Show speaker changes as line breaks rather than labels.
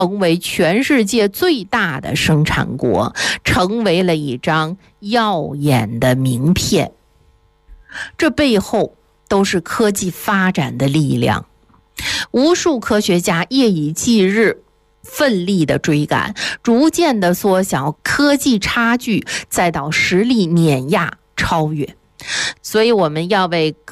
成为全世界最大的生产国，成为了一张耀眼的名片。这背后都是科技发展的力量，无数科学家夜以继日，奋力的追赶，逐渐的缩小科技差距，再到实力碾压超越。所以我们要为